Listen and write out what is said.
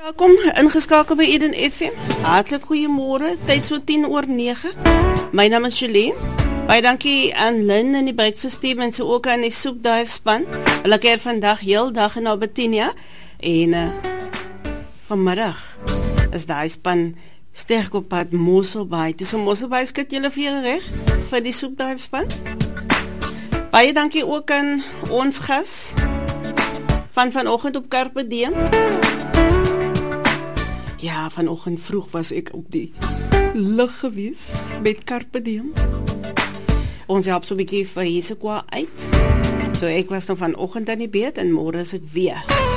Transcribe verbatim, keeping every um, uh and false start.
Welkom, ingeskakel by Eden F M. Hartlik goeiemôre, tyd so tien oor nege. My naam is Jolene. Baie dankie aan Lynn en die Breakfast Team en so ook aan die Soekdive span. Hulle keer vandag heel dag in Albertinia en uh, vanmiddag is die span sterk op pad Mosselbaai. Dus so Mosselbaai skit julle vir reg vir die Soekdive span. Baie dankie ook aan ons gas van vanoggend op Carpe Diem. Ja, vanoggend vroeg was ek op die lug gewees met Carpe Diem. Ons help so 'n bietjie vir Jesekwa uit. So ek was nou vanoggend aan die beurt en môre is ek weer.